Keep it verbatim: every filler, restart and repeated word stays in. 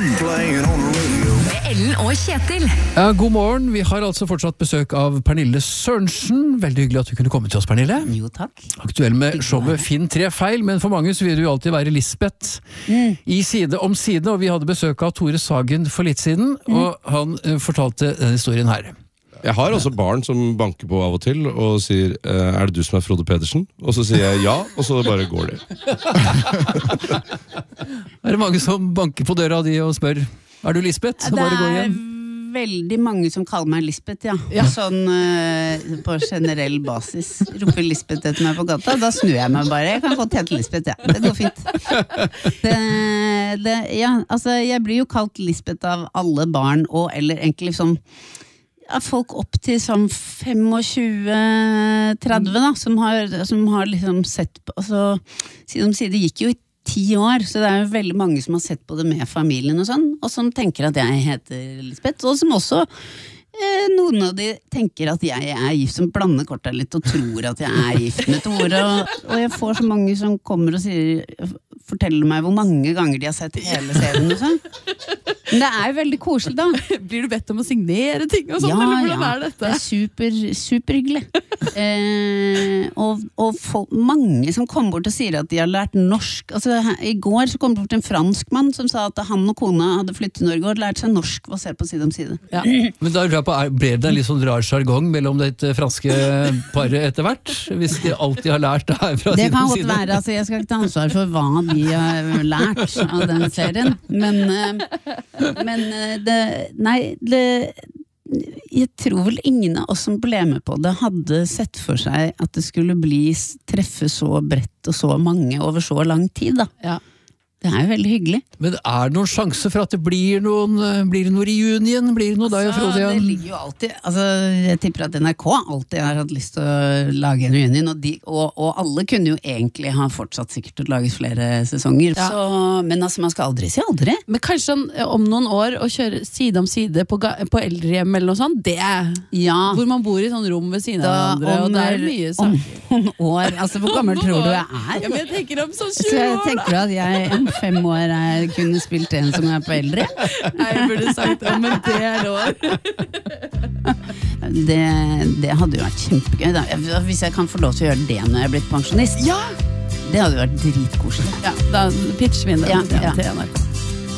playing on the radio. Med Ellen og Kjetil. Ja, god morgen, vi har altså fortsatt besøk av Pernille Sørensen. Veldig hyggelig at du kunne komme til oss, Pernille. Jo, takk. Aktuell med showet Finn tre feil, men for mange så vil du jo alltid være Lisbeth mm. i Side om side, og vi hadde besøk av Tore Sagen for litt siden, mm. og han uh, fortalte denne historien her. Jeg har også barn som banker på av og til og sier, er det du som er Frode Pedersen? Og så sier jeg ja, og så bare går det. Er det mange som banker på døra di og spør, er du Lisbeth? Det er veldig mange som kaller meg Lisbeth, ja. ja. Sånn uh, på generell basis. Roper Lisbeth etter meg på gata, da snur jeg meg bare. Jeg kan godt hete Lisbeth, ja. Det går fint. Det, det, ja, altså, jeg blir jo kalt Lisbeth av alle barn, og eller egentlig sånn ja, folk opp til sånn tjuefem tretti da, som har, som har liksom sett på, altså, side om side gikk jo i ti år, så det er jo veldig mange som har sett på det med familien og sånn, og som tenker at jeg heter Lisbeth, og som også eh, noen av de tenker at jeg er gift, som blander kortet litt og tror at jeg er gift med Tore, og, og jeg får så mange som kommer og sier, forteller meg hvor mange ganger de har sett hele serien og sånn. Men det er jo veldig koselig da. Blir du bedt om å signere ting og sånn, ja, eller hvordan ja, er dette? Det er super, super hyggelig. eh, og og folk, mange som kommer bort og sier at de har lært norsk. Altså, her, i går så kom det bort en franskmann som sa at han og kona hadde flyttet til Norge og lært seg norsk basert på side om side. Ja. Men da lurer jeg på, ble det en litt sånn rar jargong mellom det franske paret etter hvert? Hvis de alltid har lært det her fra det side om side? Det kan godt være, altså jeg skal ikke ta ansvar for hva de har lært av den serien, men eh, men det, nei, det, jeg tror vel ingen av oss som ble med på det hadde sett for seg at det skulle bli treffe så bredt og så mange over så lang tid da. Ja. Det er jo veldig hyggelig. Men er det noen sjanse for at det blir noen, blir det noe reunion? Blir det noe deg og Frode igjen? Det ligger jo alltid, altså jeg tipper at N R K alltid har hatt lyst til å lage en reunion, og, de, og, og alle kunne jo egentlig ha fortsatt sikkert å lage flere sesonger, ja. Så, men altså man skal aldri si aldri. Men kanskje om noen år å kjøre side om side på, på eldrehjem eller noe sånt, det er ja. Hvor man bor i sånn rom ved siden av hverandre, og det er mye saker. Om noen år, altså hvor gammel tror du jeg er? Ja, men jeg tenker om sånn tjue år. Så jeg tenker at jeg om fem år er, kunne spilt en som er på eldre. Nei, jeg burde sagt det, men det er lov. det, det hadde jo vært kjempegøy da. Hvis jeg kan få lov til å gjøre det når jeg er blitt pensjonist. Ja! Det hadde jo vært dritkoselig. Ja, da pitcher vi det ja, ja. Ja. til N R K.